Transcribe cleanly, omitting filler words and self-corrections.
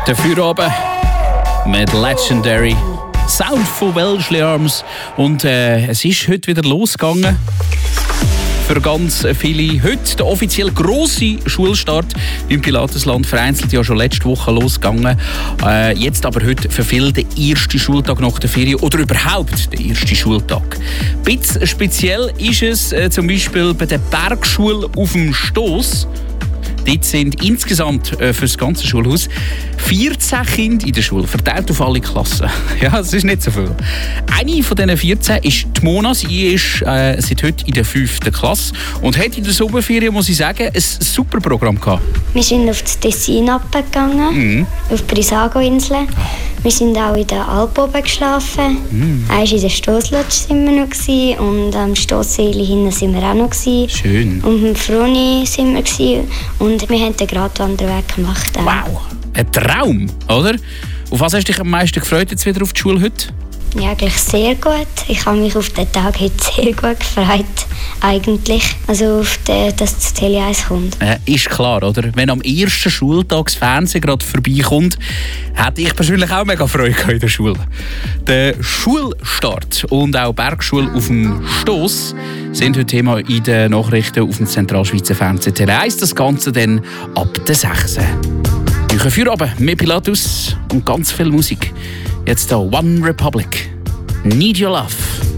Der Feierabend mit Legendary Sound von Welshly Arms. Und es ist heute wieder losgegangen. Für ganz viele. Heute der offiziell grosse Schulstart im Pilatesland. Vereinzelt ja schon letzte Woche losgegangen. Jetzt aber heute für viele der erste Schultag nach der Ferien oder überhaupt der erste Schultag. Ein bisschen speziell ist es zum Beispiel bei der Bergschule auf dem Stoss. Dort sind insgesamt für das ganze Schulhaus 14 Kinder in der Schule, verteilt auf alle Klassen. Ja, das ist nicht so viel. Eine von diesen 14 ist die Mona. Sie ist seit heute in der 5. Klasse und hat in der Sommerferien, muss ich sagen, ein super Programm gehabt. Wir sind auf das Tessin abgegangen, auf die Brissago-Insel. Wir sind auch in der Alp oben geschlafen. Einst in der Stosslodge sind wir noch und am Stossseele hinten sind wir auch noch. Schön. Und im Froni sind wir und wir haben den Gratwanderweg gemacht. Wow, ein Traum, oder? Auf was hast du dich am meisten gefreut jetzt wieder auf die Schule heute? Ja, eigentlich sehr gut. Ich habe mich auf den Tag heute sehr gut gefreut, eigentlich. Also auf dass das Tele 1 kommt. Ist klar, oder? Wenn am ersten Schultag das Fernsehen gerade vorbeikommt, hätte ich persönlich auch mega Freude in der Schule. Der Schulstart und auch Bergschule auf dem Stoss sind heute Thema in den Nachrichten auf dem Zentralschweizer Fernsehen Tele 1. Das Ganze dann ab der 6. Euch Feierabend mit Pilatus und ganz viel Musik. Jetzt da One Republic. Need Your Love.